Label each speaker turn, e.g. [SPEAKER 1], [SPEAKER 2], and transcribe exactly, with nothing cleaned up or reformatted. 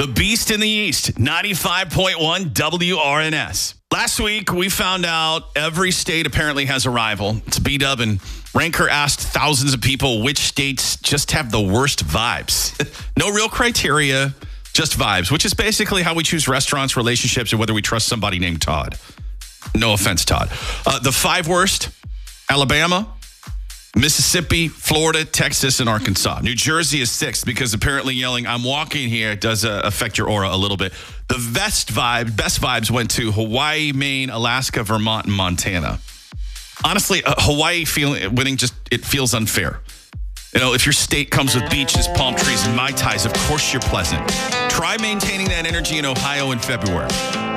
[SPEAKER 1] The Beast in the East, ninety-five point one W R N S. Last week, we found out every state apparently has a rival. It's B-Dub, and Ranker asked thousands of people which states just have the worst vibes. No real criteria, just vibes, which is basically how we choose restaurants, relationships, and whether we trust somebody named Todd. No offense, Todd. Uh, the five worst: Alabama, Mississippi, Florida, Texas, and Arkansas. New Jersey is sixth because apparently yelling, "I'm walking here," does uh, affect your aura a little bit. The best vibe, best vibes went to Hawaii, Maine, Alaska, Vermont, and Montana. Honestly, uh, Hawaii feeling winning just, it feels unfair. You know, if your state comes with beaches, palm trees, and Mai Tais, of course you're pleasant. Try maintaining that energy in Ohio in February.